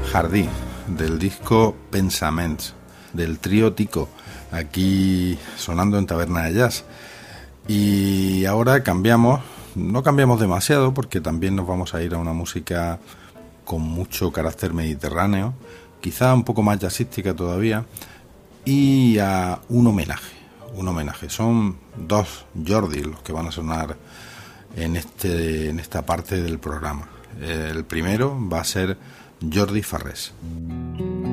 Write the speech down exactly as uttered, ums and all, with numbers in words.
Jardí, del disco Pensaments, del trío Tico, aquí sonando en Taberna de Jazz. Y ahora cambiamos, no cambiamos demasiado porque también nos vamos a ir a una música con mucho carácter mediterráneo, quizá un poco más jazzística todavía, y a un homenaje, un homenaje. Son dos Jordi los que van a sonar en, este, en esta parte del programa. El primero va a ser Jordi Farrés.